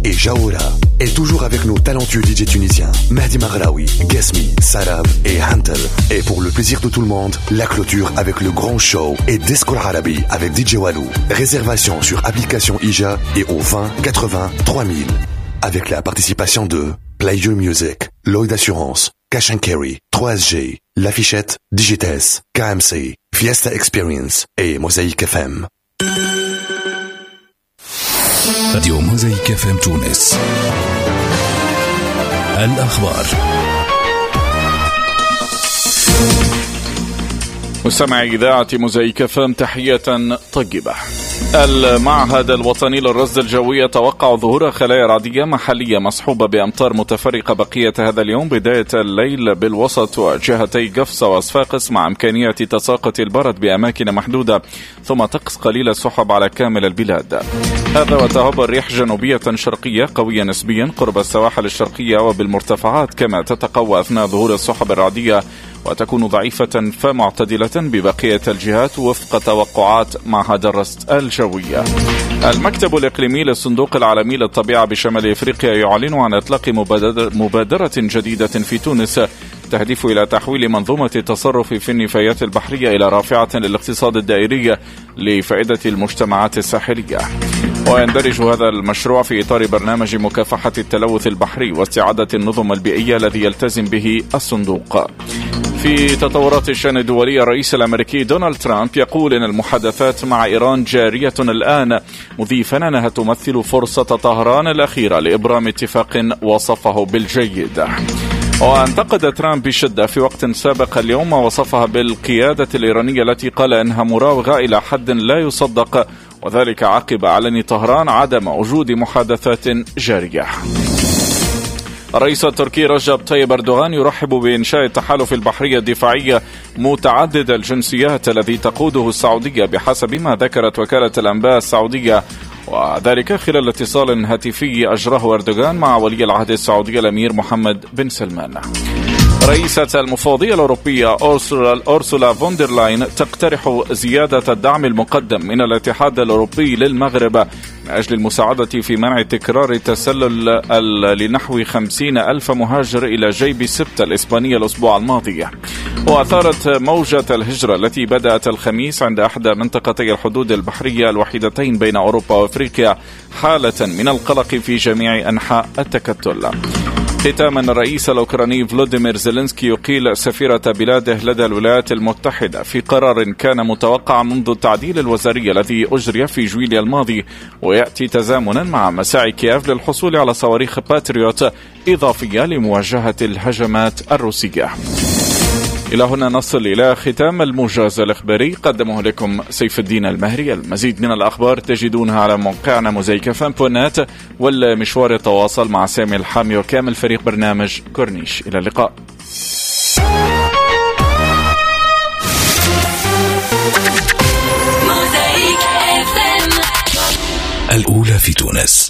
et Jaoura. Et toujours avec nos talentueux DJ tunisiens, Mahdi Maghraoui, Gasmi, Sarab et Hantel. Et pour le plaisir de tout le monde, la clôture avec le grand show et Disco Arabi avec DJ Walou. Réservation sur application IJA et au 20 80 3000. Avec la participation de Play Your Music, Lloyd Assurance, Cash & Carry, 3SG, L'Affichette, Digites, KMC, Fiesta Experience et Mosaïque FM. راديو موزايك اف ام تونس. الأخبار. مستمعي إذاعة موزايك اف ام، تحية طيبة. المعهد الوطني للرصد الجوي يتوقع ظهور خلايا رعدية محلية مصحوبة بأمطار متفرقة بقية هذا اليوم بداية الليل بالوسط وجهتي قفصة وصفاقس، مع إمكانية تساقط البرد بأماكن محدودة، ثم طقس قليل السحب على كامل البلاد. هذا وتهب الريح جنوبية شرقية قوية نسبيا قرب السواحل الشرقية وبالمرتفعات، كما تتقوى أثناء ظهور السحب الرعدية وتكون ضعيفة فمعتدلة ببقية الجهات وفق توقعات معهد الرصد الجوية. المكتب الإقليمي للصندوق العالمي للطبيعة بشمال إفريقيا يعلن عن إطلاق مبادرة جديدة في تونس تهدف إلى تحويل منظومة التصرف في النفايات البحرية إلى رافعة للاقتصاد الدائري لفائدة المجتمعات الساحلية. ويندرج هذا المشروع في إطار برنامج مكافحة التلوث البحري واستعادة النظم البيئية الذي يلتزم به الصندوق. في تطورات الشأن الدولي، الرئيس الأمريكي دونالد ترامب يقول إن المحادثات مع إيران جارية الآن، مضيفا أنها تمثل فرصة طهران الأخيرة لإبرام اتفاق وصفه بالجيد. وانتقد ترامب بشدة في وقت سابق اليوم وصفها بالقيادة الإيرانية التي قال إنها مراوغة إلى حد لا يصدق، وذلك عقب إعلان طهران عدم وجود محادثات جارية. الرئيس التركي رجب طيب أردوغان يرحب بإنشاء التحالف البحري الدفاعي متعدد الجنسيات الذي تقوده السعودية بحسب ما ذكرت وكالة الأنباء السعودية، وذلك خلال اتصال هاتفي أجراه أردوغان مع ولي العهد السعودي الأمير محمد بن سلمان. رئيسة المفوضية الأوروبية أورسولا فوندرلاين تقترح زيادة الدعم المقدم من الاتحاد الأوروبي للمغرب من أجل المساعدة في منع تكرار التسلل لنحو 50,000 مهاجر إلى جيب سبتة الإسبانية الأسبوع الماضي. وأثارت موجة الهجرة التي بدأت الخميس عند إحدى منطقتي الحدود البحرية الوحيدتين بين أوروبا وأفريقيا حالة من القلق في جميع أنحاء التكتل. ختاما، الرئيس الأوكراني فلوديمير زيلينسكي يقيل سفيرة بلاده لدى الولايات المتحدة في قرار كان متوقع منذ التعديل الوزاري الذي أجري في جويليا الماضي، ويأتي تزامنا مع مساعي كييف للحصول على صواريخ باتريوت إضافية لمواجهة الهجمات الروسية. إلى هنا نصل إلى ختام الموجز الإخباري، قدمه لكم سيف الدين المهري. المزيد من الأخبار تجدونها على موقعنا mozaikfm.net، والمشوار التواصل مع سامي الحامي وكامل فريق برنامج كورنيش. إلى اللقاء. الأولى في تونس.